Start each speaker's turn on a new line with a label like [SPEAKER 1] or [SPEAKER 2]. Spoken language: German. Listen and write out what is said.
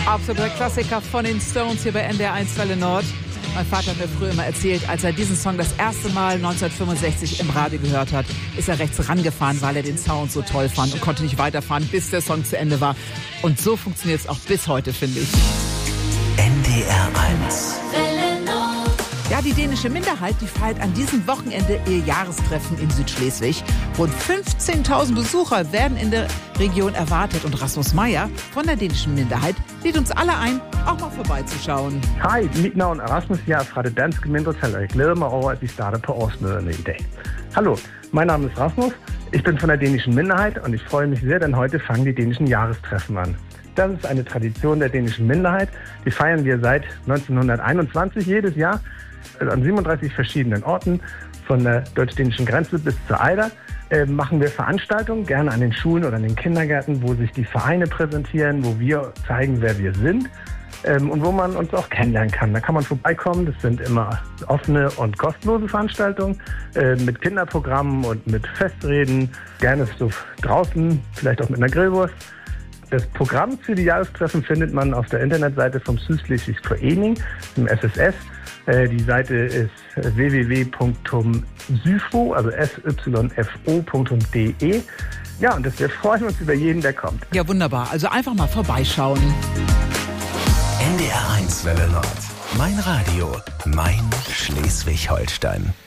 [SPEAKER 1] Absoluter Klassiker von den Stones hier bei NDR 1 Welle Nord. Mein Vater hat mir früher immer erzählt, als er diesen Song das erste Mal 1965 im Radio gehört hat, ist er rechts rangefahren, weil er den Sound so toll fand und konnte nicht weiterfahren, bis der Song zu Ende war. Und so funktioniert es auch bis heute, finde ich.
[SPEAKER 2] NDR 1
[SPEAKER 1] Ja, die dänische Minderheit, die feiert an diesem Wochenende ihr Jahrestreffen in Südschleswig. Rund 15.000 Besucher werden in der Region erwartet. Und Rasmus Meyer von der dänischen Minderheit lädt uns alle ein, auch mal vorbeizuschauen.
[SPEAKER 3] Hej, mit navn er Rasmus. Jeg er fra det danske mindretal, og jeg glæder mig over, at vi starter på årsmøderne i dag. Hallo, mein Name ist Rasmus. Ich bin von der dänischen Minderheit und ich freue mich sehr, denn heute fangen die dänischen Jahrestreffen an. Das ist eine Tradition der dänischen Minderheit. Die feiern wir seit 1921 jedes Jahr an 37 verschiedenen Orten, von der deutsch-dänischen Grenze bis zur Eider. Machen wir Veranstaltungen, gerne an den Schulen oder an den Kindergärten, wo sich die Vereine präsentieren, wo wir zeigen, wer wir sind und wo man uns auch kennenlernen kann. Da kann man vorbeikommen. Das sind immer offene und kostenlose Veranstaltungen mit Kinderprogrammen und mit Festreden, gerne so draußen, vielleicht auch mit einer Grillwurst. Das Programm für die Jahrestreffen findet man auf der Internetseite vom Sydslesvigsk Forening, im SSS. Die Seite ist www.syfo, also syfo.de. Ja, und wir freuen uns über jeden, der kommt.
[SPEAKER 1] Ja, wunderbar. Also einfach mal vorbeischauen.
[SPEAKER 2] NDR 1 Welle Nord. Mein Radio, mein Schleswig-Holstein.